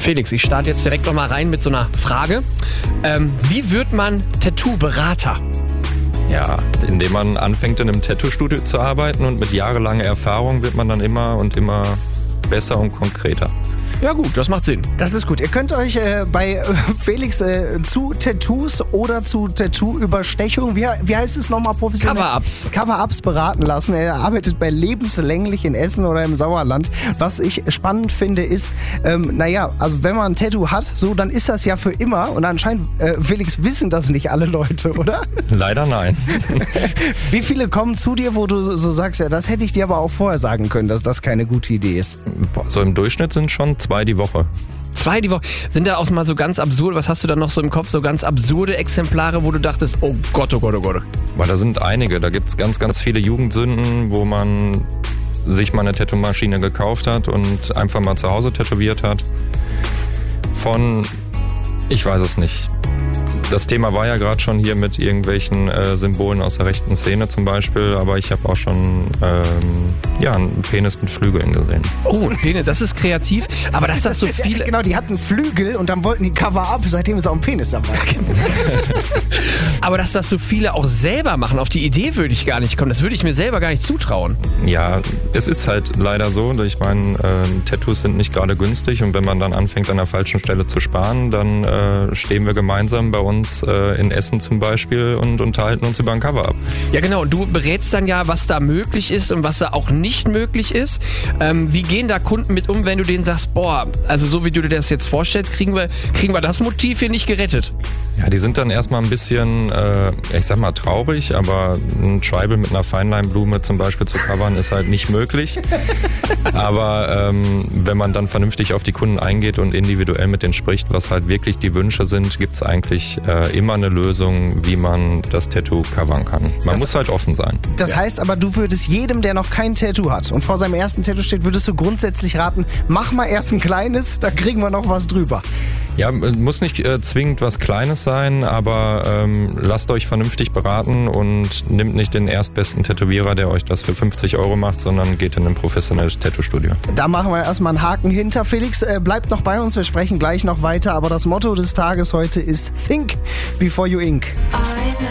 Felix, ich starte jetzt direkt noch mal rein mit so einer Frage. Wie wird man Tattoo-Berater? Ja, indem man anfängt in einem Tattoo-Studio zu arbeiten und mit jahrelanger Erfahrung wird man dann immer besser und konkreter. Ja gut, das macht Sinn. Das ist gut. Ihr könnt euch bei Felix zu Tattoos oder zu Tattoo-Überstechung, wie heißt es nochmal professionell? Cover-Ups beraten lassen. Er arbeitet bei Lebenslänglich in Essen oder im Sauerland. Was ich spannend finde ist, also wenn man ein Tattoo hat, so, dann ist das ja für immer. Und anscheinend, Felix, wissen das nicht alle Leute, oder? Leider nein. Wie viele kommen zu dir, wo du so sagst, ja, das hätte ich dir aber auch vorher sagen können, dass das keine gute Idee ist? So im Durchschnitt sind schon 2 die Woche. 2 die Woche. Sind da auch mal so ganz absurd, was hast du da noch so im Kopf, so ganz absurde Exemplare, wo du dachtest, oh Gott, oh Gott, oh Gott. Weil da sind einige, da gibt es ganz, ganz viele Jugendsünden, wo man sich mal eine Tattoo-Maschine gekauft hat und einfach mal zu Hause tätowiert hat. Ich weiß es nicht. Das Thema war ja gerade schon hier mit irgendwelchen Symbolen aus der rechten Szene zum Beispiel, aber ich habe auch schon einen Penis mit Flügeln gesehen. Oh, ein Penis, das ist kreativ, aber dass das so viele... Genau, die hatten Flügel und dann wollten die Cover-Up, seitdem ist auch ein Penis dabei. Aber dass das so viele auch selber machen, auf die Idee würde ich gar nicht kommen, das würde ich mir selber gar nicht zutrauen. Ja, es ist halt leider so, ich meine, Tattoos sind nicht gerade günstig und wenn man dann anfängt an der falschen Stelle zu sparen, dann stehen wir gemeinsam bei uns in Essen zum Beispiel und unterhalten uns über ein Cover-Up. Ja genau, und du berätst dann ja, was da möglich ist und was da auch nicht möglich ist. Wie gehen da Kunden mit um, wenn du denen sagst, boah, also so wie du dir das jetzt vorstellst, kriegen wir das Motiv hier nicht gerettet? Ja, die sind dann erstmal ein bisschen, traurig, aber ein Tribal mit einer Feinleinblume zum Beispiel zu covern ist halt nicht möglich. Aber wenn man dann vernünftig auf die Kunden eingeht und individuell mit denen spricht, was halt wirklich die Wünsche sind, gibt es eigentlich immer eine Lösung, wie man das Tattoo covern kann. Man muss halt offen sein. Das heißt aber, du würdest jedem, der noch kein Tattoo hat und vor seinem ersten Tattoo steht, würdest du grundsätzlich raten, mach mal erst ein kleines, da kriegen wir noch was drüber. Ja, muss nicht zwingend was Kleines sein, aber lasst euch vernünftig beraten und nehmt nicht den erstbesten Tätowierer, der euch das für 50 € macht, sondern geht in ein professionelles Tattoo-Studio. Da machen wir erstmal einen Haken hinter. Felix, bleibt noch bei uns, wir sprechen gleich noch weiter, aber das Motto des Tages heute ist Think Before You Ink.